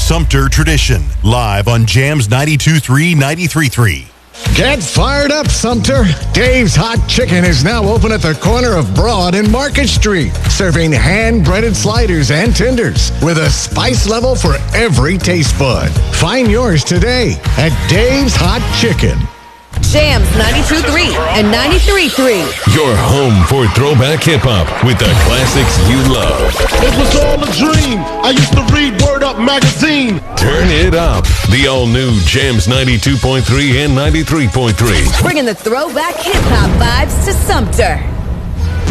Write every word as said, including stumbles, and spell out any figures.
Sumter Tradition, live on Jams ninety-two point three, ninety-three point three. Get fired up, Sumter. Dave's Hot Chicken is now open at the corner of Broad and Market Street, serving hand-breaded sliders and tenders with a spice level for every taste bud. Find yours today at Dave's Hot Chicken. Jams ninety-two point three and ninety-three point three. Your home for throwback hip-hop with the classics you love. It was all a dream. I used to read Word Up magazine. Turn it up. The all-new Jams ninety-two point three and ninety-three point three. Bringing the throwback hip-hop vibes to Sumter.